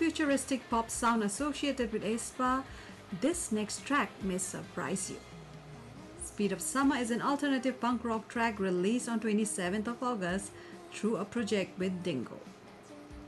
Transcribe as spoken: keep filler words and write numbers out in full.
futuristic pop sound associated with aespa, this next track may surprise you. Speed of Summer is an alternative punk rock track released on twenty-seventh of August through a project with Dingo.